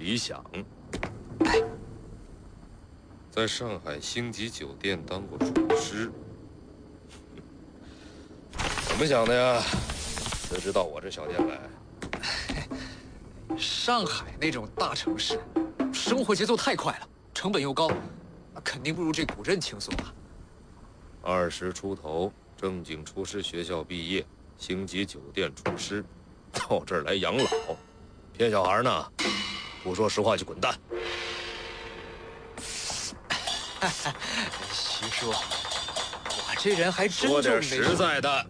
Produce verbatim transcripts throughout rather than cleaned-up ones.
李想，在上海星级酒店当过厨师，怎么想的呀？辞职到我这小店来？ 上海那种大城市，生活节奏太快了，成本又高，肯定不如这古镇轻松啊。 二十出头，正经厨师学校毕业，星级酒店厨师，到这儿来养老，骗小孩呢？不说实话就滚蛋！ 徐叔，我这人还真说点就没实在的。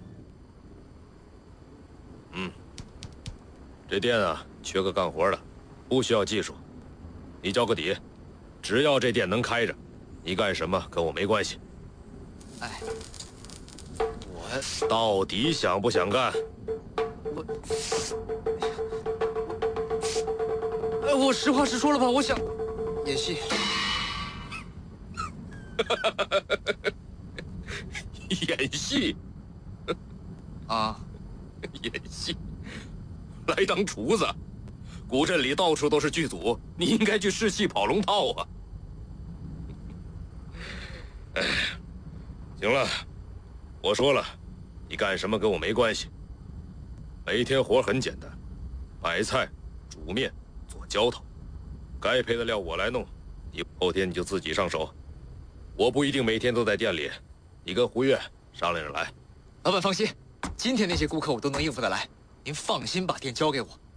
嗯，这店啊，缺个干活的，不需要技术，你交个底，只要这店能开着，你干什么跟我没关系。 哎，我到底想不想干？ 我，哎，我实话实说了吧，我想演戏。 演戏啊， 演戏，来当厨子。古镇里到处都是剧组，你应该去试戏跑龙套啊。哎，行了，我说了，你干什么跟我没关系。每天活很简单，买菜、煮面、做浇头，该配的料我来弄，你后天你就自己上手。我不一定每天都在店里，你跟胡月商量着来。 老板放心，今天那些顾客我都能应付得来，您放心把店交给我，